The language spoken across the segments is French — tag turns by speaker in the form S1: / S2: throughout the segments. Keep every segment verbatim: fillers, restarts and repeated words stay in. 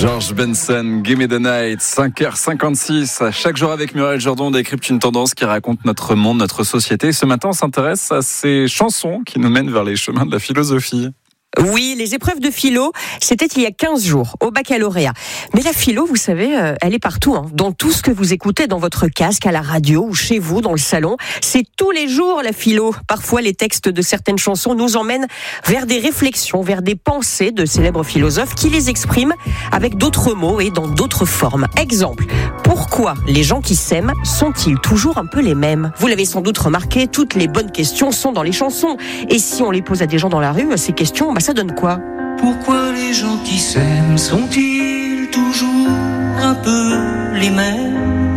S1: George Benson, Give Me the Night, cinq heures cinquante-six. Chaque jour avec Muriel Jourdan, on décrypte une tendance qui raconte notre monde, notre société. Ce matin, on s'intéresse à ces chansons qui nous mènent vers les chemins de la philosophie.
S2: Oui, les épreuves de philo, c'était il y a quinze jours, au baccalauréat. Mais la philo, vous savez, elle est partout, hein, dans tout ce que vous écoutez dans votre casque, à la radio ou chez vous, dans le salon. C'est tous les jours la philo. Parfois, les textes de certaines chansons nous emmènent vers des réflexions, vers des pensées de célèbres philosophes qui les expriment avec d'autres mots et dans d'autres formes. Exemple, pourquoi les gens qui s'aiment sont-ils toujours un peu les mêmes ? Vous l'avez sans doute remarqué, toutes les bonnes questions sont dans les chansons. Et si on les pose à des gens dans la rue, ces questions, bah, ça donne quoi ?
S3: Pourquoi les gens qui s'aiment sont-ils toujours un peu les mêmes ?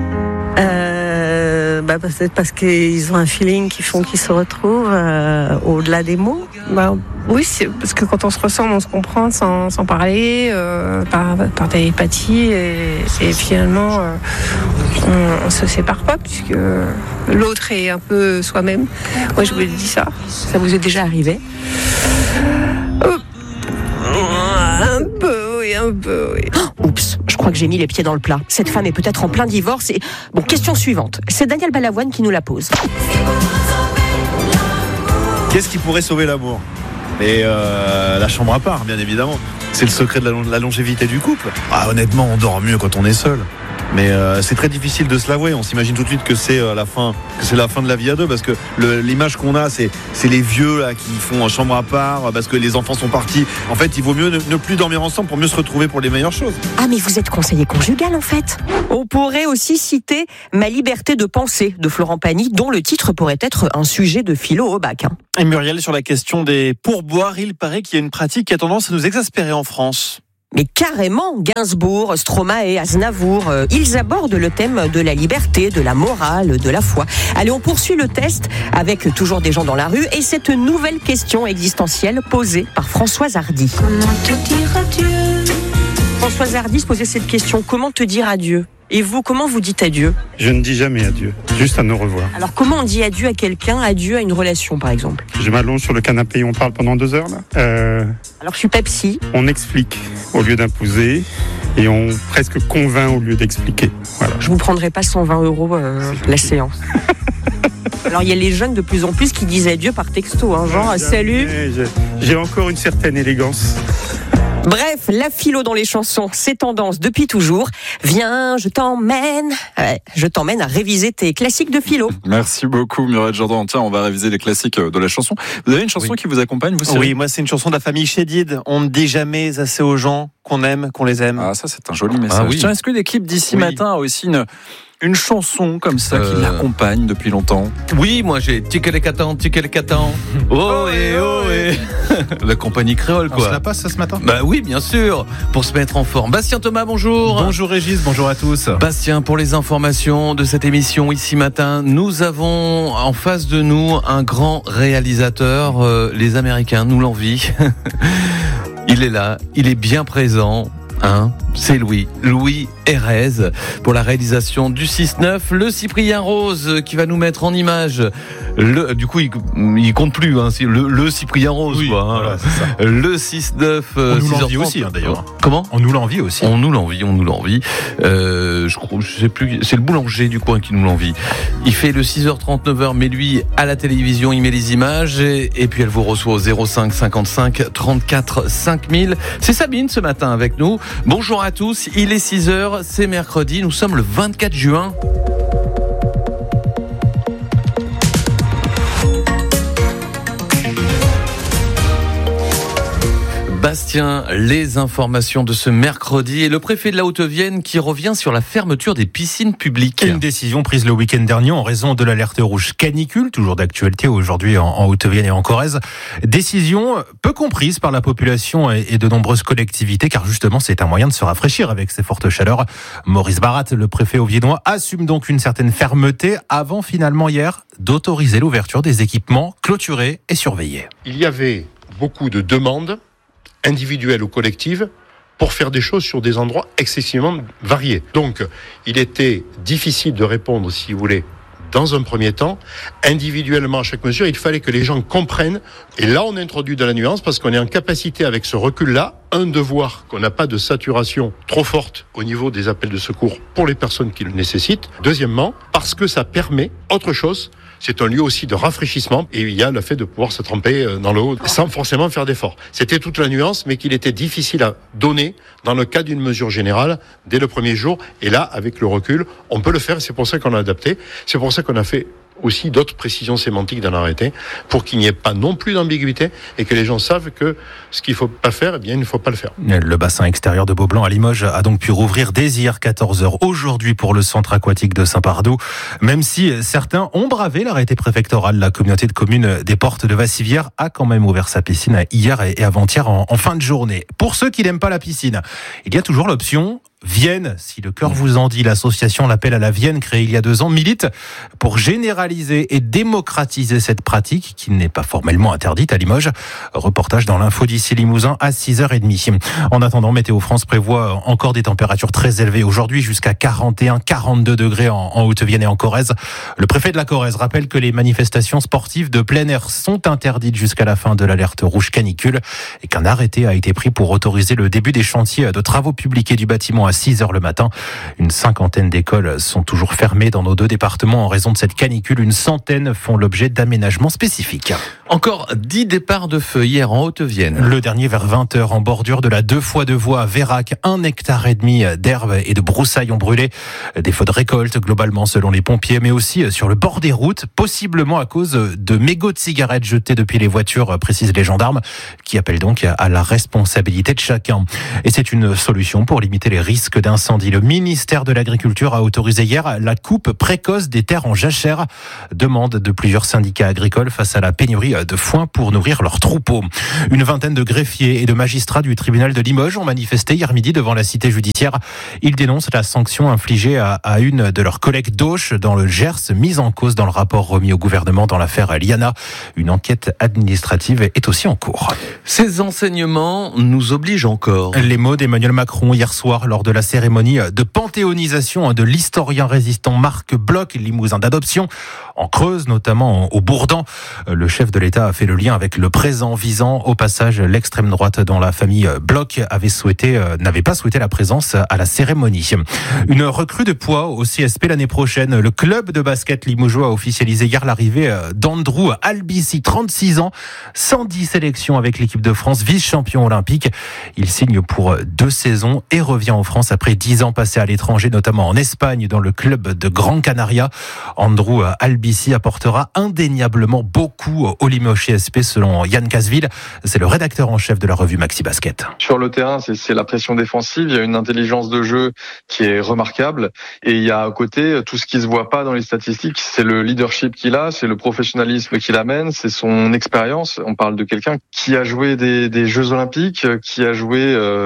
S4: euh, bah, Peut-être parce qu'ils ont un feeling qui font qu'ils se retrouvent euh, au-delà des mots.
S5: Bah, oui, c'est parce que quand on se ressemble, on se comprend sans, sans parler, euh, par, par télépathie, et, et finalement, euh, on, on se sépare pas puisque l'autre est un peu soi-même. Moi, je vous ai dit ça.
S2: Ça vous est déjà arrivé ?
S5: Un peu, oui, un peu, oui.
S2: Oh, oups, je crois que j'ai mis les pieds dans le plat. Cette femme est peut-être en plein divorce et... Bon, question suivante. C'est Daniel Balavoine qui nous la pose.
S6: Qu'est-ce qui pourrait sauver l'amour ? Et euh, la chambre à part, bien évidemment. C'est le secret de la, la longévité du couple. Ah, honnêtement, on dort mieux quand on est seul. Mais euh, c'est très difficile de se l'avouer. On s'imagine tout de suite que c'est euh, la fin, que c'est la fin de la vie à deux, parce que le, l'image qu'on a, c'est, c'est les vieux là qui font chambre à part, parce que les enfants sont partis. En fait, il vaut mieux ne, ne plus dormir ensemble pour mieux se retrouver pour les meilleures choses.
S2: Ah, mais vous êtes conseiller conjugal en fait. On pourrait aussi citer Ma liberté de penser de Florent Pagny, dont le titre pourrait être un sujet de philo au bac. Hein.
S7: Et Muriel, sur la question des pourboires, il paraît qu'il y a une pratique qui a tendance à nous exaspérer en France.
S2: Mais carrément, Gainsbourg, Stromae, Aznavour, euh, ils abordent le thème de la liberté, de la morale, de la foi. Allez, on poursuit le test avec toujours des gens dans la rue et cette nouvelle question existentielle posée par Françoise Hardy.
S3: Comment te dire adieu ?
S2: Françoise Hardy se posait cette question, comment te dire adieu ? Et vous, comment vous dites adieu ?
S8: Je ne dis jamais adieu, juste à nous revoir.
S2: Alors comment on dit adieu à quelqu'un, adieu à une relation par exemple ?
S8: Je m'allonge sur le canapé et on parle pendant deux heures là. Euh,
S2: Alors je suis Pepsi.
S8: On explique au lieu d'imposer et on presque convainc au lieu d'expliquer. Voilà.
S2: Je vous prendrai pas cent vingt euros euh, la séance. Alors il y a les jeunes de plus en plus qui disent adieu par texto, hein, genre
S8: jamais,
S2: salut.
S8: J'ai, j'ai encore une certaine élégance.
S2: Bref, la philo dans les chansons, c'est tendance depuis toujours. Viens, je t'emmène, ouais, je t'emmène à réviser tes classiques de philo.
S1: Merci beaucoup Muriel Jourdan. Tiens, on va réviser les classiques de la chanson. Vous avez une chanson
S7: oui.
S1: qui vous accompagne, vous Cyril ?
S7: Oui, moi c'est une chanson de la famille Chédid. On ne dit jamais assez aux gens qu'on aime, qu'on les aime.
S1: Ah, ça c'est un joli message.
S7: Ah, oui.
S1: Tiens, est-ce que l'équipe d'ici
S7: Oui.
S1: matin a aussi une... Une chanson comme ça qui
S9: Euh...
S1: l'accompagne depuis longtemps.
S9: Oui, moi j'ai Tikelekatan, Tikelekatan. Oh et oh et la compagnie créole quoi.
S10: On se la passe ça ce matin ?
S9: Bah oui, bien sûr, pour se mettre en forme. Bastien Thomas, bonjour.
S10: Bonjour Régis, bonjour à tous.
S9: Bastien, pour les informations de cette émission ici matin, nous avons en face de nous un grand réalisateur. Euh, les Américains nous l'envient. Il est là, il est bien présent. Hein, c'est Louis, Louis Erez pour la réalisation du six neuf, le Cyprien Rose qui va nous mettre en image. Le, du coup, il, il compte plus, hein, le, le Cyprien Rose,
S10: oui,
S9: quoi. Hein.
S10: Voilà, c'est ça.
S9: Le six neuf.
S10: On nous
S9: six heures
S10: l'envie
S9: trente.
S10: aussi, hein, d'ailleurs.
S9: Comment ?
S10: On nous l'envie aussi.
S9: On nous l'envie, on nous l'envie. Euh, je crois, je sais plus, c'est le boulanger du coin qui nous l'envie. Il fait le six heures trente, neuf heures, mais lui, à la télévision, il met les images et, et puis elle vous reçoit au zéro cinq cinquante-cinq trente-quatre cinq mille. C'est Sabine ce matin avec nous. Bonjour à tous, il est six heures, c'est mercredi, nous sommes le vingt-quatre juin. Bastien, les informations de ce mercredi et le préfet de la Haute-Vienne qui revient sur la fermeture des piscines publiques.
S10: Une décision prise le week-end dernier en raison de l'alerte rouge canicule, toujours d'actualité aujourd'hui en, en Haute-Vienne et en Corrèze. Décision peu comprise par la population et, et de nombreuses collectivités car justement c'est un moyen de se rafraîchir avec ces fortes chaleurs. Maurice Barat, le préfet auviennois, assume donc une certaine fermeté avant finalement hier d'autoriser l'ouverture des équipements clôturés et surveillés.
S11: Il y avait beaucoup de demandes individuelles ou collectives pour faire des choses sur des endroits excessivement variés. Donc, il était difficile de répondre, si vous voulez, dans un premier temps, individuellement à chaque mesure, il fallait que les gens comprennent. Et là, on introduit de la nuance parce qu'on est en capacité, avec ce recul-là, un, de voir qu'on n'a pas de saturation trop forte au niveau des appels de secours pour les personnes qui le nécessitent. Deuxièmement, parce que ça permet autre chose. C'est un lieu aussi de rafraîchissement et il y a le fait de pouvoir se tremper dans l'eau sans forcément faire d'efforts. C'était toute la nuance, mais qu'il était difficile à donner dans le cas d'une mesure générale dès le premier jour. Et là, avec le recul, on peut le faire. C'est pour ça qu'on a adapté. C'est pour ça qu'on a fait aussi d'autres précisions sémantiques dans l'arrêté pour qu'il n'y ait pas non plus d'ambiguïté et que les gens savent que ce qu'il ne faut pas faire, eh bien, il ne faut pas le faire.
S10: Le bassin extérieur de Beaublanc à Limoges a donc pu rouvrir dès hier quatorze heures aujourd'hui pour le centre aquatique de Saint-Pardoux. Même si certains ont bravé l'arrêté préfectoral, la communauté de communes des Portes de Vassivière a quand même ouvert sa piscine hier et avant-hier en, en fin de journée. Pour ceux qui n'aiment pas la piscine, il y a toujours l'option Vienne, si le cœur vous en dit. L'association L'Appel à la Vienne, créée il y a deux ans, milite pour généraliser et démocratiser cette pratique qui n'est pas formellement interdite à Limoges. Reportage dans l'info d'ici Limousin à six heures trente. En attendant, Météo France prévoit encore des températures très élevées aujourd'hui, jusqu'à quarante et un à quarante-deux degrés en, en Haute-Vienne et en Corrèze. Le préfet de la Corrèze rappelle que les manifestations sportives de plein air sont interdites jusqu'à la fin de l'alerte rouge canicule et qu'un arrêté a été pris pour autoriser le début des chantiers de travaux publics et du bâtiment à six heures le matin. Une cinquantaine d'écoles sont toujours fermées dans nos deux départements en raison de cette canicule. Une centaine font l'objet d'aménagements spécifiques.
S9: Encore dix départs de feu hier en Haute-Vienne.
S10: Le dernier vers vingt heures en bordure de la deux fois deux voies à Vérac. Un hectare et demi d'herbe et de broussailles ont brûlé. Des feux de récolte globalement selon les pompiers, mais aussi sur le bord des routes, possiblement à cause de mégots de cigarettes jetés depuis les voitures, précisent les gendarmes, qui appellent donc à la responsabilité de chacun. Et c'est une solution pour limiter les risques d'incendie. Le ministère de l'Agriculture a autorisé hier la coupe précoce des terres en jachère. Demande de plusieurs syndicats agricoles face à la pénurie de foin pour nourrir leurs troupeaux. Une vingtaine de greffiers et de magistrats du tribunal de Limoges ont manifesté hier midi devant la cité judiciaire. Ils dénoncent la sanction infligée à, à une de leurs collègues d'Auch dans le Gers, mise en cause dans le rapport remis au gouvernement dans l'affaire Liana. Une enquête administrative est aussi en cours.
S9: Ces enseignements nous obligent encore.
S10: Les mots d'Emmanuel Macron hier soir lors de la cérémonie de panthéonisation de l'historien résistant Marc Bloch, limousin d'adoption, en Creuse, notamment au Bourdan. Le chef de l'État a fait le lien avec le présent, visant au passage l'extrême droite dont la famille Bloch avait souhaité, n'avait pas souhaité la présence à la cérémonie. Une recrue de poids au C S P l'année prochaine. Le club de basket limogeois a officialisé hier l'arrivée d'Andrew Albici, trente-six ans, cent dix sélections avec l'équipe de France, vice-champion olympique. Il signe pour deux saisons et revient en France après dix ans passés à l'étranger, notamment en Espagne, dans le club de Gran Canaria. Andrew Albici apportera indéniablement beaucoup au Limoges C S P, selon Yann Casville. C'est le rédacteur en chef de la revue Maxi Basket.
S12: Sur le terrain, c'est, c'est la pression défensive. Il y a une intelligence de jeu qui est remarquable. Et il y a à côté tout ce qui se voit pas dans les statistiques. C'est le leadership qu'il a, c'est le professionnalisme qu'il amène, c'est son expérience. On parle de quelqu'un qui a joué des, des Jeux Olympiques, qui a joué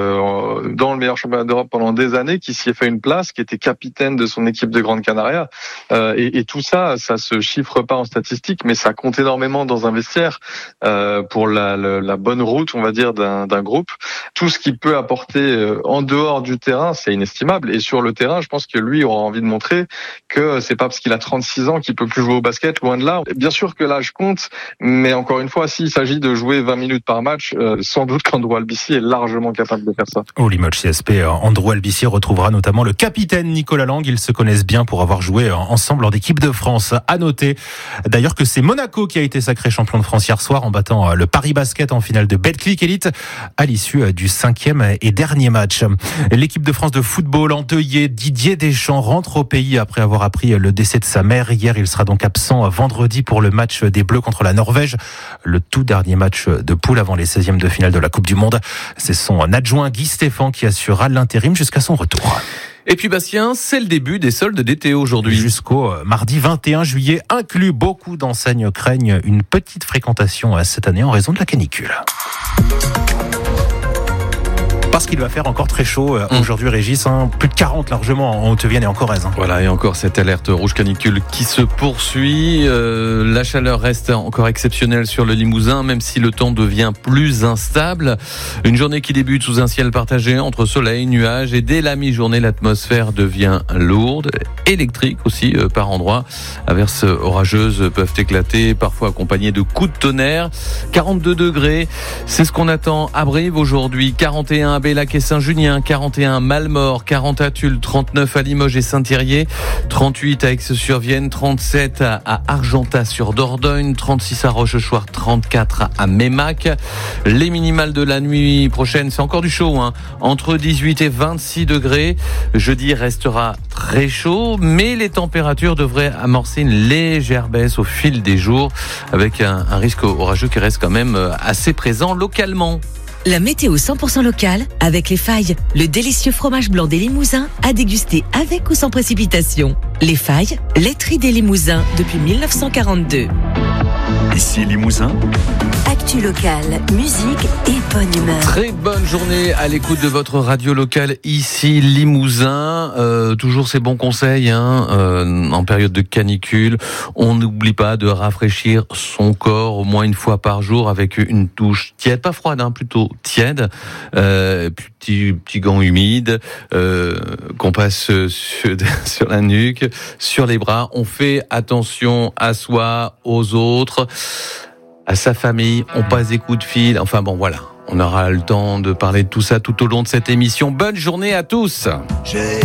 S12: euh, dans le meilleur championnat d'Europe pendant des années, qui s'y est fait une place, qui était capitaine de son équipe de Gran Canaria. Euh, et, et tout ça, ça se chiffre pas en statistiques, mais ça compte énormément dans un vestiaire euh, pour la, la, la bonne route, on va dire, d'un, d'un groupe. Tout ce qu'il peut apporter euh, en dehors du terrain, c'est inestimable. Et sur le terrain, je pense que lui aura envie de montrer que c'est pas parce qu'il a trente-six ans qu'il peut plus jouer au basket, loin de là. Bien sûr que l'âge compte, mais encore une fois, s'il s'agit de jouer vingt minutes par match, euh, sans doute qu'Andrew Albici est largement capable de faire ça.
S10: Au Limoges C S P, Andrew Albici retrouvera notamment le capitaine Nicolas Lang. Ils se connaissent bien pour avoir joué ensemble en équipe de France. À noter d'ailleurs que c'est Monaco qui a été sacré champion de France hier soir en battant le Paris Basket en finale de Betclic Elite à l'issue du cinquième et dernier match. L'équipe de France de football endeuillée, Didier Deschamps rentre au pays après avoir appris le décès de sa mère. Hier, il sera donc absent vendredi pour le match des Bleus contre la Norvège, le tout dernier match de poule avant les seizièmes de finale de la Coupe du Monde. C'est son adjoint Guy Stéphane qui assurera l'intérim jusqu'à son retour.
S9: Et puis Bastien, c'est le début des soldes d'été aujourd'hui.
S10: Jusqu'au mardi vingt et un juillet inclus. Beaucoup d'enseignes craignent une petite fréquentation cette année en raison de la canicule. Parce qu'il va faire encore très chaud euh, mmh. aujourd'hui, Régis, hein, plus de quarante largement en Haute-Vienne et en Corrèze. Hein.
S9: Voilà, et encore cette alerte rouge canicule qui se poursuit. Euh, la chaleur reste encore exceptionnelle sur le Limousin, même si le temps devient plus instable. Une journée qui débute sous un ciel partagé entre soleil, nuages, et dès la mi-journée, l'atmosphère devient lourde, électrique aussi euh, par endroits. Averses orageuses peuvent éclater, parfois accompagnées de coups de tonnerre. quarante-deux degrés, c'est ce qu'on attend à Brive aujourd'hui. quarante et un à Bellac et Saint-Junien, quarante et un à Malmort, quarante à Tulle, trente-neuf à Limoges et Saint-Thirier, trente-huit à Aix-sur-Vienne, trente-sept à Argentat-sur-Dordogne, trente-six à Rochechouart, trente-quatre à Meymac. Les minimales de la nuit prochaine, c'est encore du chaud, hein, entre dix-huit et vingt-six degrés. Jeudi restera très chaud, mais les températures devraient amorcer une légère baisse au fil des jours, avec un, un risque orageux qui reste quand même assez présent localement.
S13: La météo cent pour cent locale avec Les Failles, le délicieux fromage blanc des Limousins à déguster avec ou sans précipitation. Les Failles, laiterie des Limousins depuis dix-neuf cent quarante-deux.
S14: Ici Limousin.
S13: Actu locale, musique et bonne humeur.
S9: Très bonne journée à l'écoute de votre radio locale ici Limousin. Euh, toujours ces bons conseils hein, euh, en période de canicule. On n'oublie pas de rafraîchir son corps au moins une fois par jour avec une douche tiède, pas froide, hein, plutôt tiède. Euh, petit petit gant humide euh, qu'on passe sur, sur la nuque, sur les bras. On fait attention à soi, aux autres, à sa famille, on passe des coups de fil, enfin bon voilà, on aura le temps de parler de tout ça tout au long de cette émission. Bonne journée à tous.